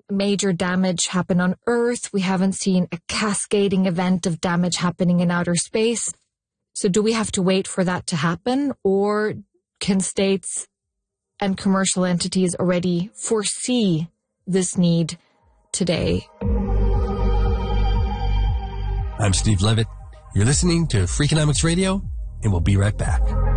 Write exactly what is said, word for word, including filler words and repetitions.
major damage happen on Earth. We haven't seen a cascading event of damage happening in outer space. So do we have to wait for that to happen, or can states and commercial entities already foresee this need today? I'm Steve Levitt. You're listening to Freakonomics Radio, and we'll be right back.